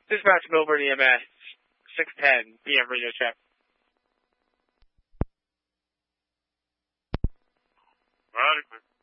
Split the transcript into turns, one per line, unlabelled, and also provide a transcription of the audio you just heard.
Dispatch Milburn EMS, 610 PM radio check.
All right,